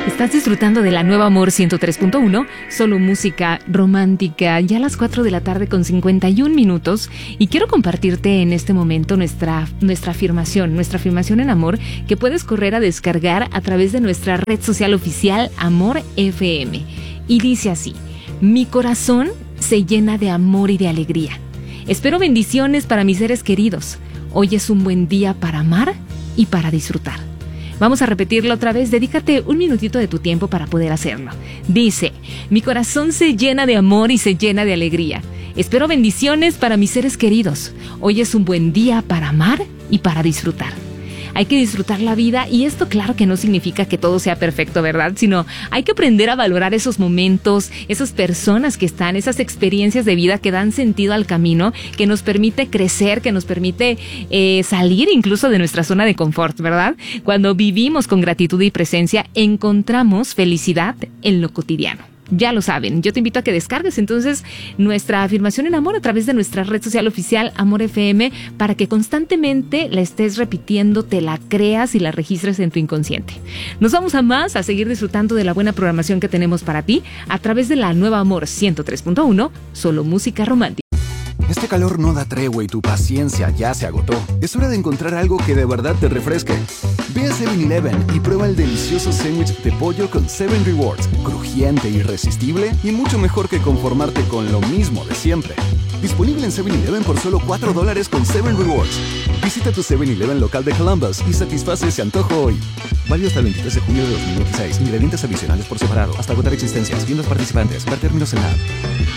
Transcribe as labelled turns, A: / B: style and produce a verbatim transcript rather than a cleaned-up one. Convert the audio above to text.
A: Estás disfrutando de la nueva Amor ciento tres punto uno, solo música romántica, ya a las cuatro de la tarde con cincuenta y un minutos, y quiero compartirte en este momento nuestra, nuestra afirmación, nuestra afirmación en amor, que puedes correr a descargar a través de nuestra red social oficial Amor F M. Y dice así: mi corazón se llena de amor y de alegría. Espero bendiciones para mis seres queridos. Hoy es un buen día para amar y para disfrutar. Vamos a repetirlo otra vez. Dedícate un minutito de tu tiempo para poder hacerlo. Dice: mi corazón se llena de amor y se llena de alegría. Espero bendiciones para mis seres queridos. Hoy es un buen día para amar y para disfrutar. Hay que disfrutar la vida, y esto claro que no significa que todo sea perfecto, ¿verdad? Sino hay que aprender a valorar esos momentos, esas personas que están, esas experiencias de vida que dan sentido al camino, que nos permite crecer, que nos permite eh, salir incluso de nuestra zona de confort, ¿verdad? Cuando vivimos con gratitud y presencia, encontramos felicidad en lo cotidiano. Ya lo saben, yo te invito a que descargues entonces nuestra afirmación en amor a través de nuestra red social oficial Amor F M, para que constantemente la estés repitiendo, te la creas y la registres en tu inconsciente. Nos vamos a más, a seguir disfrutando de la buena programación que tenemos para ti a través de la nueva Amor ciento tres punto uno, solo música romántica.
B: Este calor no da tregua y tu paciencia ya se agotó. Es hora de encontrar algo que de verdad te refresque. Ve a seven eleven y prueba el delicioso sándwich de pollo con seven Rewards. Crujiente, irresistible y mucho mejor que conformarte con lo mismo de siempre. Disponible en seven eleven por solo cuatro dólares con seven Rewards. Visita tu seven eleven local de Columbus y satisface ese antojo hoy. Válido hasta el veintitrés de junio de dos mil veintiséis. Ingredientes adicionales por separado. Hasta agotar existencias. Tiendas participantes. Ver términos en la app.